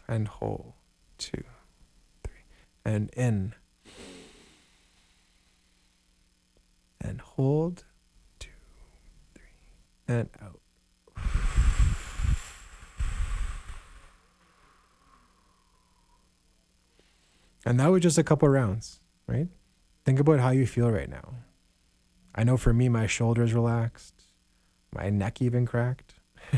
and hold. 2, 3. And in. And hold. 2, 3. And out. And that was just a couple rounds, right? Think about how you feel right now. I know for me, my shoulders relaxed. My neck even cracked.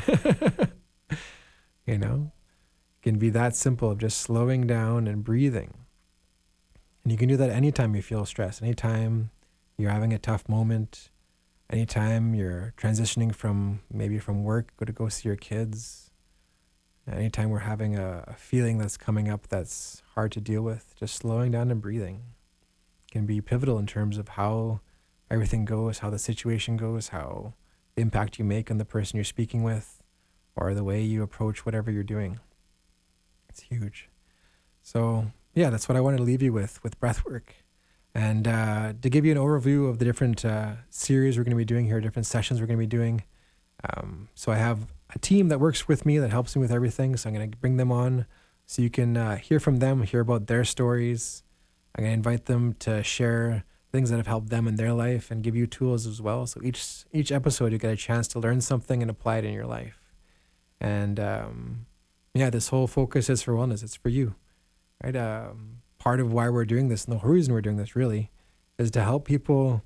You know? It can be that simple of just slowing down and breathing. And you can do that anytime you feel stressed, anytime you're having a tough moment, anytime you're transitioning from work, go see your kids, anytime we're having a feeling that's coming up that's hard to deal with, just slowing down and breathing can be pivotal in terms of how everything goes, how the situation goes, how the impact you make on the person you're speaking with, or the way you approach whatever you're doing. It's huge. So yeah, that's what I wanted to leave you with breathwork. And to give you an overview of the different series we're going to be doing here, different sessions we're going to be doing. So I have a team that works with me that helps me with everything. So I'm going to bring them on so you can hear from them, hear about their stories. I'm going to invite them to share things that have helped them in their life and give you tools as well. So each episode, you get a chance to learn something and apply it in your life. And this whole focus is for wellness. It's for you, right? Part of why we're doing this, and the whole reason we're doing this really, is to help people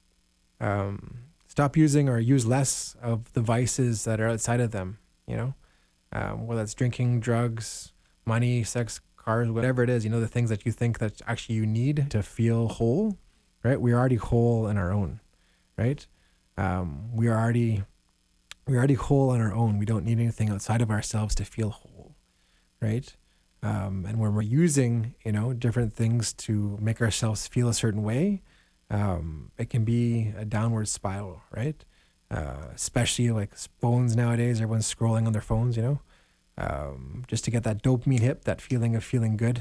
stop using or use less of the vices that are outside of them, whether it's drinking, drugs, money, sex, cars, whatever it is, the things that you think that actually you need to feel whole, right? We're already whole in our own, right? We're already whole on our own. We don't need anything outside of ourselves to feel whole, right? And when we're using, different things to make ourselves feel a certain way, it can be a downward spiral, right? Especially like phones nowadays, everyone's scrolling on their phones, just to get that dopamine hit, that feeling of feeling good.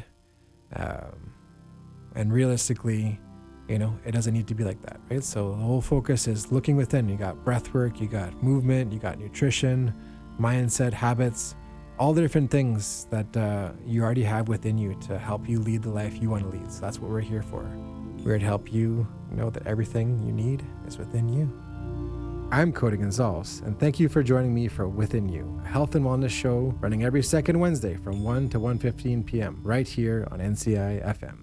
And realistically, it doesn't need to be like that, right? So the whole focus is looking within. You got breath work, you got movement, you got nutrition, mindset, habits, all the different things that you already have within you to help you lead the life you want to lead. So that's what we're here for. We're here to help you know that everything you need is within you. I'm Cody Gonzalez, and thank you for joining me for Within You, a health and wellness show running every second Wednesday from 1 to 1:15 p.m. right here on NCI FM.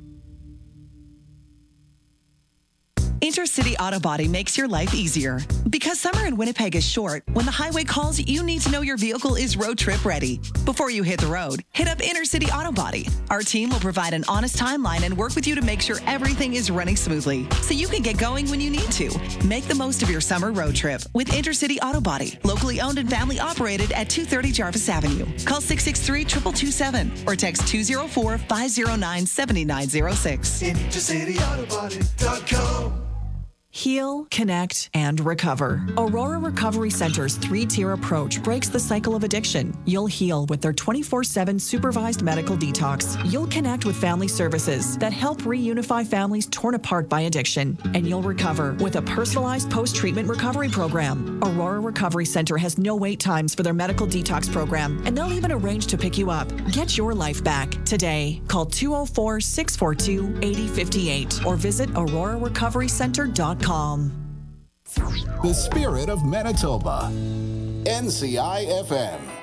Intercity Auto Body makes your life easier. Because summer in Winnipeg is short, when the highway calls, you need to know your vehicle is road trip ready. Before you hit the road, hit up Intercity Auto Body. Our team will provide an honest timeline and work with you to make sure everything is running smoothly, so you can get going when you need to. Make the most of your summer road trip with Intercity Auto Body, locally owned and family operated at 230 Jarvis Avenue. Call 663-2227 or text 204-509-7906. IntercityAutobody.com. Heal, connect, and recover. Aurora Recovery Center's 3-tier approach breaks the cycle of addiction. You'll heal with their 24/7 supervised medical detox. You'll connect with family services that help reunify families torn apart by addiction. And you'll recover with a personalized post-treatment recovery program. Aurora Recovery Center has no wait times for their medical detox program, and they'll even arrange to pick you up. Get your life back today. Call 204-642-8058 or visit aurorarecoverycenter.com. The spirit of Manitoba. NCI FM.